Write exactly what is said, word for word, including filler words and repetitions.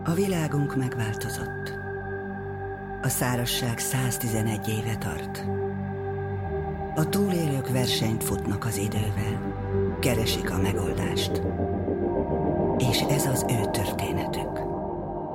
A világunk megváltozott. A szárazság száztizenegy éve tart. A túlélők versenyt futnak az idővel. Keresik a megoldást.